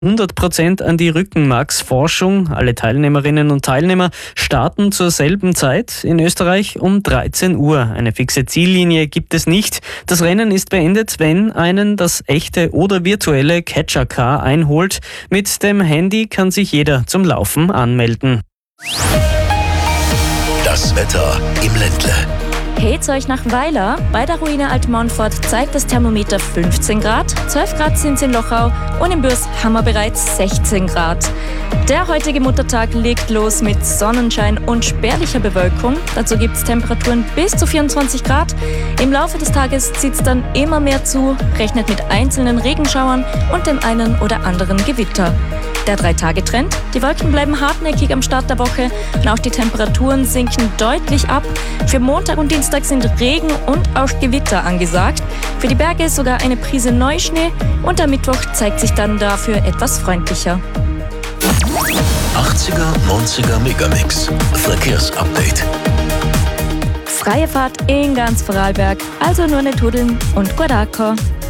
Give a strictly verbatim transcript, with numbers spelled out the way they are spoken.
hundert Prozent an die Rückenmarksforschung. Alle Teilnehmerinnen und Teilnehmer starten zur selben Zeit in Österreich um dreizehn Uhr. Eine fixe Ziellinie gibt es nicht. Das Rennen ist beendet, wenn einen das echte oder virtuelle Catcher-Car einholt. Mit dem Handy kann sich jeder zum Laufen anmelden. Das Wetter im Ländle. Geht's euch nach Weiler? Bei der Ruine Alt-Montfort zeigt das Thermometer fünfzehn Grad, zwölf Grad sind es in Lochau und in Bürs haben wir bereits sechzehn Grad. Der heutige Muttertag legt los mit Sonnenschein und spärlicher Bewölkung. Dazu gibt es Temperaturen bis zu vierundzwanzig Grad. Im Laufe des Tages zieht es dann immer mehr zu, rechnet mit einzelnen Regenschauern und dem einen oder anderen Gewitter. Der Drei-Tage-Trend: Die Wolken bleiben hartnäckig am Start der Woche und auch die Temperaturen sinken deutlich ab. Für Montag und Dienstag sind Regen und auch Gewitter angesagt. Für die Berge sogar eine Prise Neuschnee und der Mittwoch zeigt sich dann dafür etwas freundlicher. achtziger, neunziger Megamix. Verkehrsupdate. Freie Fahrt in ganz Vorarlberg, also nur nicht hudeln und gut ankommen.